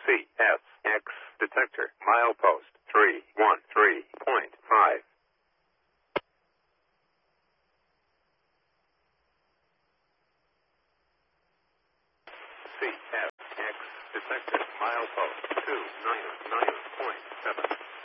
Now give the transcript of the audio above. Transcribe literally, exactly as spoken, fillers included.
C S X detector, milepost three one three point five. C S X detector, milepost two nine nine point seven.